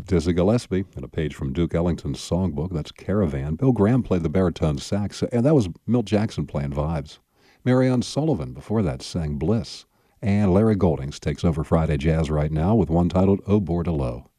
Dizzy Gillespie, and a page from Duke Ellington's songbook. That's Caravan. Bill Graham played the baritone sax, and that was Milt Jackson playing vibes. Marianne Sullivan, before that, sang Bliss. And Larry Goldings takes over Friday Jazz right now with one titled "Oh Bordello."